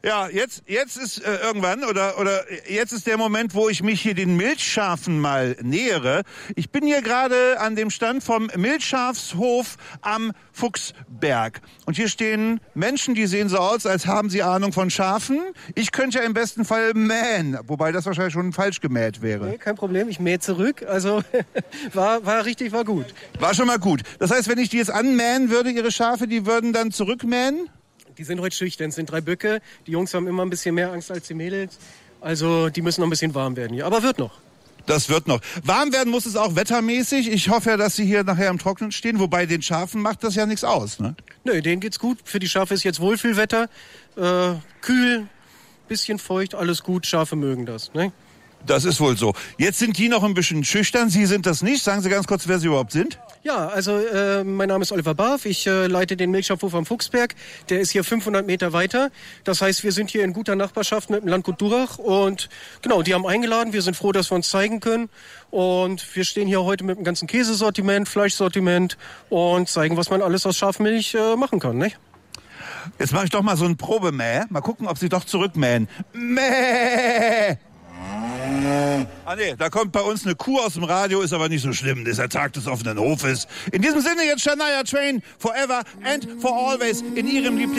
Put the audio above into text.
Ja, jetzt ist irgendwann oder jetzt ist der Moment, wo ich mich hier den Milchschafen mal nähere. Ich bin hier gerade an dem Stand vom Milchschafshof am Fuchsberg. Und hier stehen Menschen, die sehen so aus, als haben sie Ahnung von Schafen. Ich könnte ja im besten Fall mähen, wobei das wahrscheinlich schon falsch gemäht wäre. Nee, kein Problem, ich mähe zurück. Also war gut. War schon mal gut. Das heißt, wenn ich die jetzt anmähen würde, Ihre Schafe, die würden dann zurückmähen? Die sind heute schüchtern, es sind 3 Böcke. Die Jungs haben immer ein bisschen mehr Angst als die Mädels. Also die müssen noch ein bisschen warm werden hier. Aber wird noch. Das wird noch. Warm werden muss es auch wettermäßig. Ich hoffe ja, dass Sie hier nachher im Trocknen stehen. Wobei den Schafen macht das ja nichts aus, ne? Nö, denen geht's gut. Für die Schafe ist jetzt Wohlfühlwetter. Kühl, bisschen feucht, alles gut. Schafe mögen das, ne? Das ist wohl so. Jetzt sind die noch ein bisschen schüchtern. Sie sind das nicht. Sagen Sie ganz kurz, wer Sie überhaupt sind. Ja, also mein Name ist Oliver Barf. Ich leite den Milchschafhof am Fuchsberg. Der ist hier 500 Meter weiter. Das heißt, wir sind hier in guter Nachbarschaft mit dem Landgut Durach. Und genau, die haben eingeladen. Wir sind froh, dass wir uns zeigen können. Und wir stehen hier heute mit dem ganzen Käsesortiment, Fleischsortiment und zeigen, was man alles aus Schafmilch machen kann, ne? Jetzt mache ich doch mal so ein Probemäh. Mal gucken, ob Sie doch zurückmähen. Mäh! Ah nee, da kommt bei uns eine Kuh aus dem Radio, ist aber nicht so schlimm. Das ist der Tag des offenen Hofes. In diesem Sinne jetzt Shania Twain, Forever and for Always in Ihrem Lieblings